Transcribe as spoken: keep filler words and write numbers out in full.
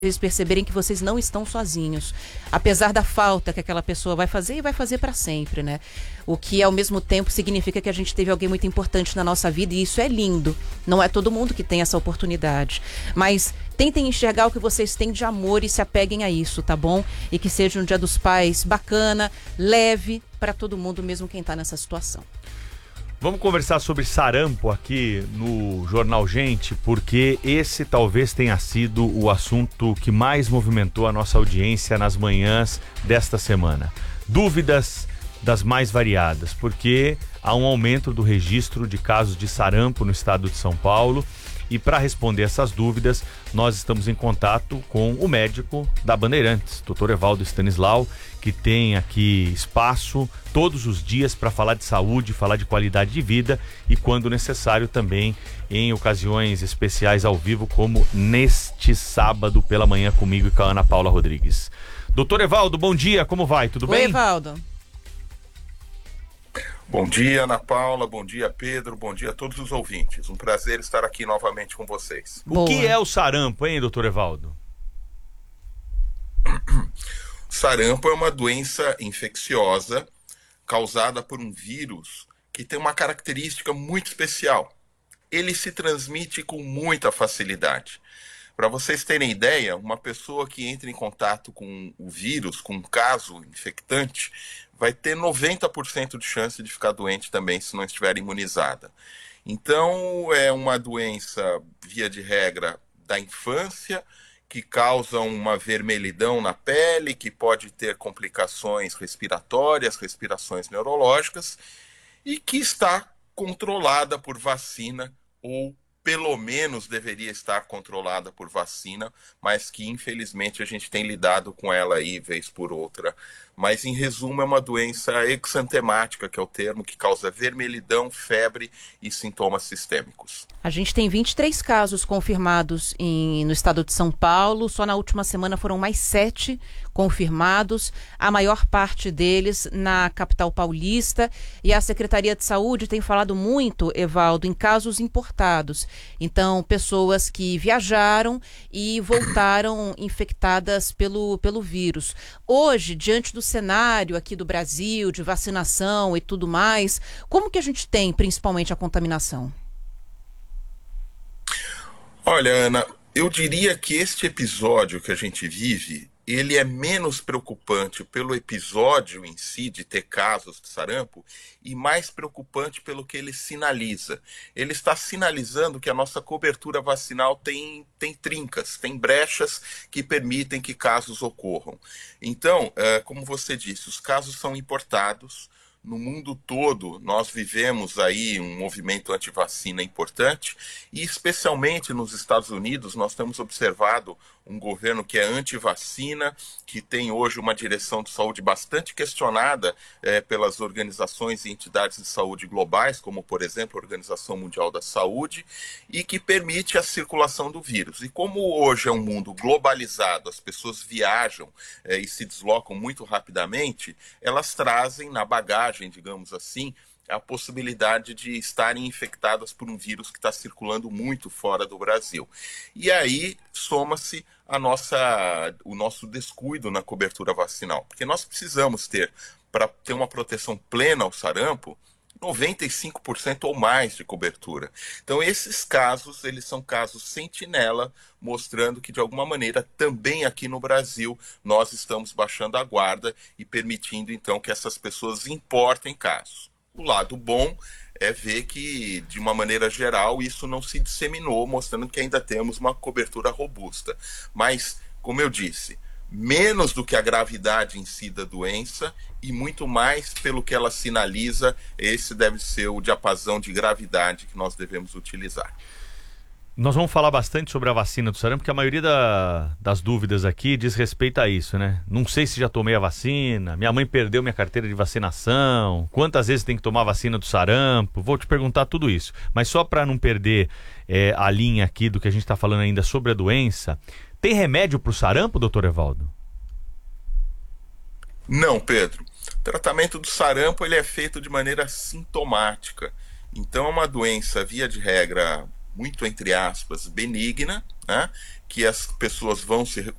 vocês perceberem que vocês não estão sozinhos, apesar da falta que aquela pessoa vai fazer e vai fazer para sempre, né? O que ao mesmo tempo significa que a gente teve alguém muito importante na nossa vida, e isso é lindo. Não é todo mundo que tem essa oportunidade, mas tentem enxergar o que vocês têm de amor e se apeguem a isso, tá bom? E que seja um Dia dos Pais bacana, leve para todo mundo, mesmo quem está nessa situação. Vamos conversar sobre sarampo aqui no Jornal Gente, porque esse talvez tenha sido o assunto que mais movimentou a nossa audiência nas manhãs desta semana. Dúvidas das mais variadas, porque há um aumento do registro de casos de sarampo no estado de São Paulo. E para responder essas dúvidas, nós estamos em contato com o médico da Bandeirantes, doutor Evaldo Stanislau, que tem aqui espaço todos os dias para falar de saúde, falar de qualidade de vida e, quando necessário, também em ocasiões especiais ao vivo, como neste sábado pela manhã comigo e com a Ana Paula Rodrigues. Doutor Evaldo, bom dia, como vai? Tudo Oi, bem? Evaldo. Bom dia, Ana Paula, bom dia, Pedro, bom dia a todos os ouvintes. Um prazer estar aqui novamente com vocês. O que é o sarampo, hein, doutor Evaldo? Sarampo é uma doença infecciosa causada por um vírus que tem uma característica muito especial. Ele se transmite com muita facilidade. Para vocês terem ideia, uma pessoa que entra em contato com o vírus, com um caso infectante, vai ter noventa por cento de chance de ficar doente também se não estiver imunizada. Então, é uma doença, via de regra, da infância, que causa uma vermelhidão na pele, que pode ter complicações respiratórias, respirações neurológicas, e que está controlada por vacina, ou pelo menos deveria estar controlada por vacina, mas que infelizmente a gente tem lidado com ela aí vez por outra. Mas em resumo é uma doença exantemática, que é o termo, que causa vermelhidão, febre e sintomas sistêmicos. A gente tem vinte e três casos confirmados em, no estado de São Paulo. Só na última semana foram mais sete confirmados, a maior parte deles na capital paulista. E a Secretaria de Saúde tem falado muito, Evaldo, em casos importados. Então, pessoas que viajaram e voltaram infectadas pelo, pelo vírus. Hoje, diante do cenário aqui do Brasil, de vacinação e tudo mais, como que a gente tem principalmente a contaminação? Olha, Ana, eu diria que este episódio que a gente vive, ele é menos preocupante pelo episódio em si de ter casos de sarampo e mais preocupante pelo que ele sinaliza. Ele está sinalizando que a nossa cobertura vacinal tem, tem trincas, tem brechas que permitem que casos ocorram. Então, como você disse, os casos são importados. No mundo todo, nós vivemos aí um movimento anti-vacina importante e, especialmente nos Estados Unidos, nós temos observado um governo que é anti-vacina, que tem hoje uma direção de saúde bastante questionada é, pelas organizações e entidades de saúde globais, como, por exemplo, a Organização Mundial da Saúde, e que permite a circulação do vírus. E como hoje é um mundo globalizado, as pessoas viajam é, e se deslocam muito rapidamente, elas trazem na bagagem, digamos assim, a possibilidade de estarem infectadas por um vírus que está circulando muito fora do Brasil. E aí soma-se a nossa, o nosso descuido na cobertura vacinal, porque nós precisamos ter, para ter uma proteção plena ao sarampo, noventa e cinco por cento ou mais de cobertura. Então esses casos, eles são casos sentinela, mostrando que de alguma maneira também aqui no Brasil nós estamos baixando a guarda e permitindo então que essas pessoas importem casos. O lado bom é ver que, de uma maneira geral, isso não se disseminou, mostrando que ainda temos uma cobertura robusta. Mas, como eu disse, menos do que a gravidade em si da doença e muito mais pelo que ela sinaliza, esse deve ser o diapasão de gravidade que nós devemos utilizar. Nós vamos falar bastante sobre a vacina do sarampo, porque a maioria da, das dúvidas aqui diz respeito a isso, né? Não sei se já tomei a vacina, minha mãe perdeu minha carteira de vacinação, quantas vezes tem que tomar a vacina do sarampo, vou te perguntar tudo isso. Mas só para não perder é, a linha aqui do que a gente está falando ainda sobre a doença, tem remédio para o sarampo, doutor Evaldo? Não, Pedro. O tratamento do sarampo ele é feito de maneira sintomática. Então é uma doença, via de regra, muito, entre aspas, benigna, né, que as pessoas vão se